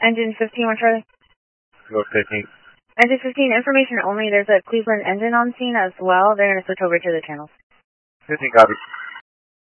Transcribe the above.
Engine 15, one Charlie. Go 15. Engine 15, information only. There's a Cleveland engine on scene as well. They're going to switch over to the channels. 15 copy.